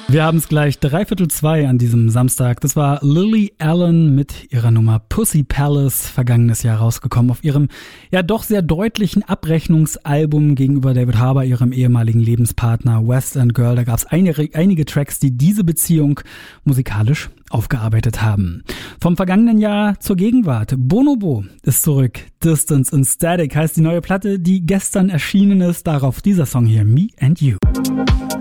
Wir haben es gleich 2:15 an diesem Samstag. Das war Lily Allen mit ihrer Nummer Pussy Palace, vergangenes Jahr rausgekommen auf ihrem ja doch sehr deutlichen Abrechnungsalbum gegenüber David Harbour, ihrem ehemaligen Lebenspartner West End Girl. Da gab es einige Tracks, die diese Beziehung musikalisch aufgearbeitet haben. Vom vergangenen Jahr zur Gegenwart. Bonobo ist zurück. Distance and Static heißt die neue Platte, die gestern erschienen ist. Darauf dieser Song hier, Me and You.